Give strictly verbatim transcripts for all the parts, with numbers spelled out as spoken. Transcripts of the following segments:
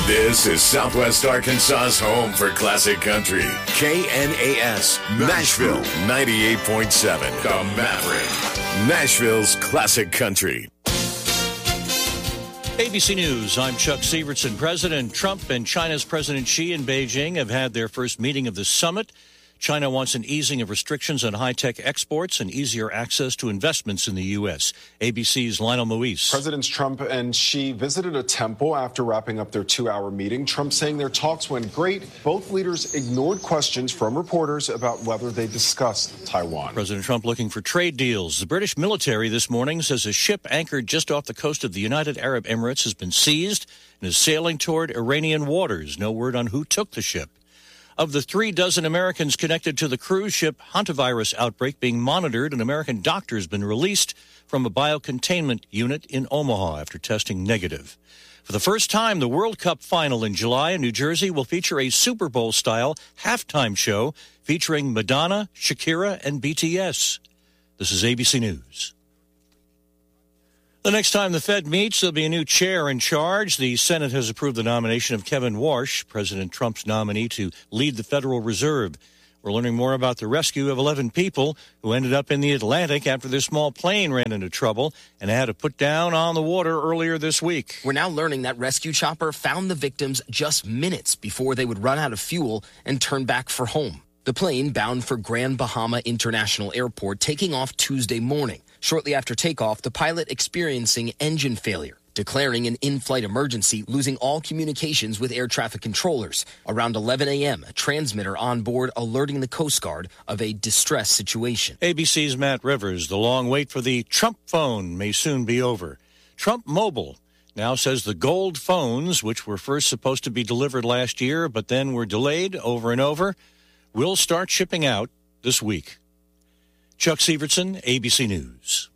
This is Southwest Arkansas's home for classic country. K N A S, Nashville, ninety-eight point seven. The Maverick, Nashville's classic country. A B C News, I'm Chuck Sievertson. President Trump and China's President Xi in Beijing have had their first meeting of the summit. China wants an easing of restrictions on high-tech exports and easier access to investments in the U S. A B C's Lionel Moise. Presidents Trump and Xi visited a temple after wrapping up their two-hour meeting. Trump saying their talks went great. Both leaders ignored questions from reporters about whether they discussed Taiwan. President Trump looking for trade deals. The British military this morning says a ship anchored just off the coast of the United Arab Emirates has been seized and is sailing toward Iranian waters. No word on who took the ship. Of the three dozen Americans connected to the cruise ship hantavirus outbreak being monitored, an American doctor has been released from a biocontainment unit in Omaha after testing negative. For the first time, the World Cup final in July in New Jersey will feature a Super Bowl-style halftime show featuring Madonna, Shakira, and B T S. This is A B C News. The next time the Fed meets, there'll be a new chair in charge. The Senate has approved the nomination of Kevin Warsh, President Trump's nominee, to lead the Federal Reserve. We're learning more about the rescue of eleven people who ended up in the Atlantic after their small plane ran into trouble and had to put down on the water earlier this week. We're now learning that rescue chopper found the victims just minutes before they would run out of fuel and turn back for home. The plane, bound for Grand Bahama International Airport, taking off Tuesday morning. Shortly after takeoff, the pilot experiencing engine failure, declaring an in-flight emergency, losing all communications with air traffic controllers. Around eleven a.m., a transmitter on board alerting the Coast Guard of a distress situation. A B C's Matt Rivers. The long wait for the Trump phone may soon be over. Trump Mobile now says the gold phones, which were first supposed to be delivered last year but then were delayed over and over, will start shipping out this week. Chuck Sievertson, A B C News.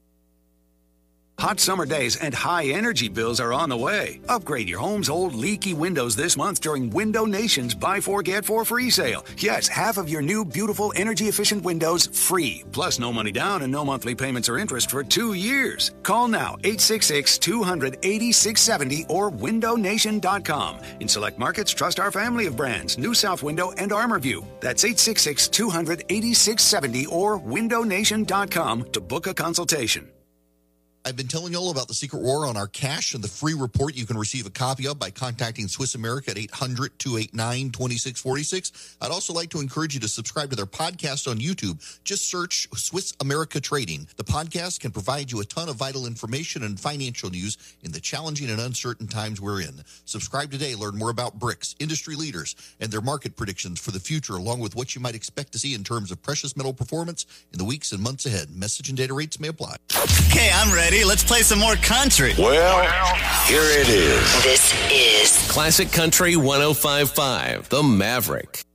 Hot summer days and high energy bills are on the way. Upgrade your home's old leaky windows this month during Window Nation's Buy Four, Get Four free sale. Yes, half of your new, beautiful, energy-efficient windows free. Plus no money down and no monthly payments or interest for two years. Call now, eight six six, two hundred, eighty-six seventy or window nation dot com. In select markets, trust our family of brands, New South Window and ArmorView. That's eight six six, two hundred, eighty-six seventy or window nation dot com to book a consultation. I've been telling you all about the Secret War on our cash and the free report you can receive a copy of by contacting Swiss America at eight hundred, two eight nine, two six four six. I'd also like to encourage you to subscribe to their podcast on YouTube. Just search Swiss America Trading. The podcast can provide you a ton of vital information and financial news in the challenging and uncertain times we're in. Subscribe today. Learn more about bricks, industry leaders, and their market predictions for the future, along with what you might expect to see in terms of precious metal performance in the weeks and months ahead. Message and data rates may apply. Okay, I'm ready. Let's play some more country. Well, here it is. This is Classic Country one oh five point five, The Maverick.